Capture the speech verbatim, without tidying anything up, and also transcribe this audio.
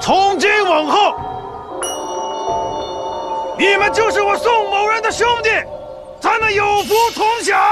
从今往后，你们就是我宋某人的兄弟，咱们有福同享。